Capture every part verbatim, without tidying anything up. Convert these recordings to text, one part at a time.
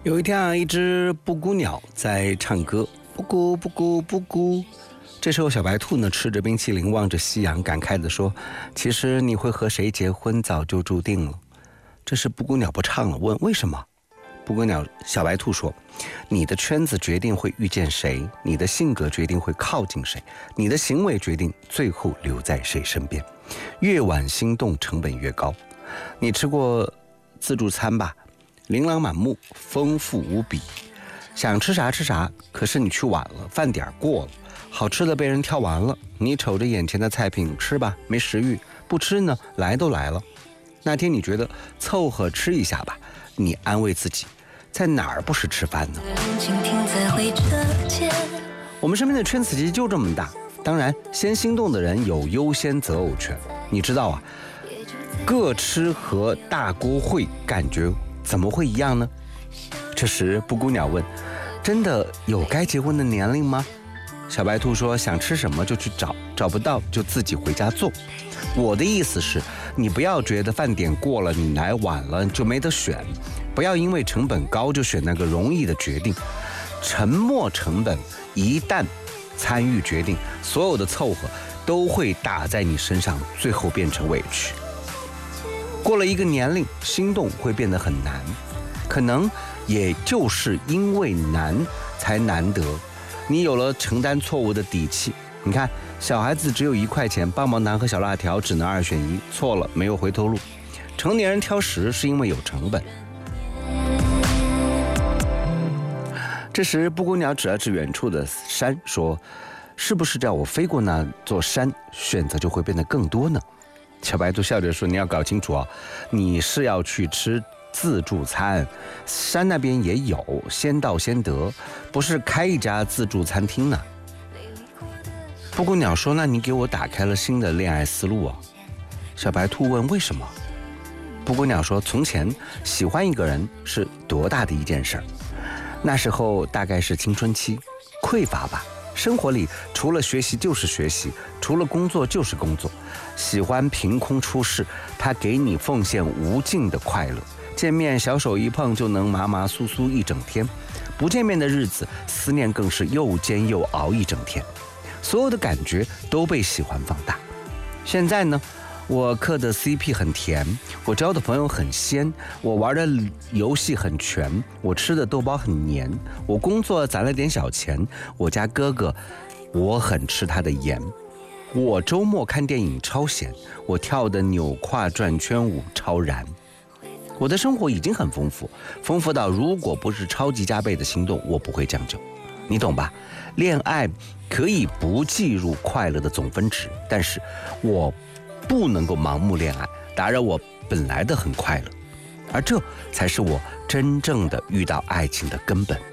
有一天啊，一只布谷鸟在唱歌，布谷布谷布谷。这时候小白兔呢吃着冰淇淋，望着夕阳，感慨地说：其实你会和谁结婚早就注定了。这时布谷鸟不唱了，问为什么？布谷鸟小白兔说：你的圈子决定会遇见谁，你的性格决定会靠近谁，你的行为决定最后留在谁身边，越晚心动成本越高。你吃过自助餐吧？琳琅满目，丰富无比，想吃啥吃啥，可是你去晚了，饭点过了，好吃的被人挑完了，你瞅着眼前的菜品吃吧，没食欲，不吃呢，来都来了。那天你觉得凑合吃一下吧，你安慰自己，在哪儿不是吃饭呢？我们身边的圈子其实就这么大，当然先心动的人有优先择偶权。你知道啊，各吃和大锅烩感觉怎么会一样呢？这时布谷鸟问：真的有该结婚的年龄吗？小白兔说：想吃什么就去找，找不到就自己回家做。我的意思是，你不要觉得饭点过了，你来晚了就没得选，不要因为成本高就选那个容易的决定。沉没成本一旦参与决定，所有的凑合都会打在你身上，最后变成委屈。过了一个年龄，心动会变得很难，可能也就是因为难才难得。你有了承担错误的底气。你看，小孩子只有一块钱，棒棒糖和小辣条只能二选一，错了没有回头路。成年人挑食是因为有成本。这时布谷鸟指了指远处的山，说：是不是叫我飞过那座山，选择就会变得更多呢？小白兔笑着说：你要搞清楚啊，你是要去吃自助餐，山那边也有，先到先得，不是开一家自助餐厅呢。布谷鸟说：那你给我打开了新的恋爱思路啊。小白兔问：为什么？布谷鸟说：从前喜欢一个人是多大的一件事儿，那时候大概是青春期，匮乏吧，生活里除了学习就是学习，除了工作就是工作，喜欢凭空出世，它给你奉献无尽的快乐。见面小手一碰就能麻麻酥酥一整天，不见面的日子思念更是又煎又熬一整天，所有的感觉都被喜欢放大。现在呢，我嗑的 C P 很甜，我交的朋友很鲜，我玩的游戏很全，我吃的豆包很黏，我工作攒了点小钱，我家哥哥我很吃他的盐，我周末看电影超闲，我跳的扭胯转圈舞超燃。我的生活已经很丰富，丰富到如果不是超级加倍的心动，我不会将就。你懂吧？恋爱可以不计入快乐的总分值，但是我不能够盲目恋爱，打扰我本来的很快乐，而这才是我真正的遇到爱情的根本。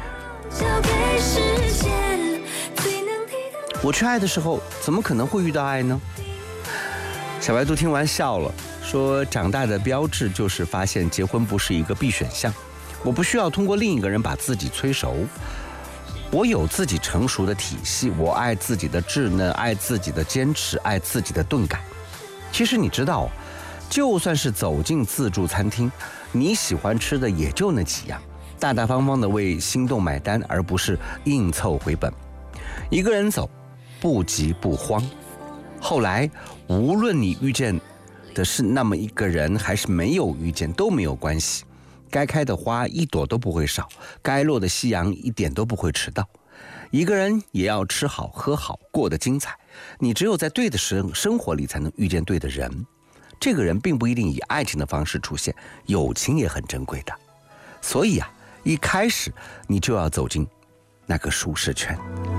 我去爱的时候，怎么可能会遇到爱呢？小白兔听完笑了，说：长大的标志就是发现结婚不是一个必选项，我不需要通过另一个人把自己催熟，我有自己成熟的体系，我爱自己的稚嫩，爱自己的坚持，爱自己的钝感。其实你知道，就算是走进自助餐厅，你喜欢吃的也就那几样，大大方方的为心动买单，而不是硬凑回本。一个人走，不急不慌。后来无论你遇见的是那么一个人，还是没有遇见，都没有关系。该开的花一朵都不会少，该落的夕阳一点都不会迟到。一个人也要吃好喝好，过得精彩。你只有在对的生生活里才能遇见对的人，这个人并不一定以爱情的方式出现，友情也很珍贵的。所以啊，一开始你就要走进那个舒适圈。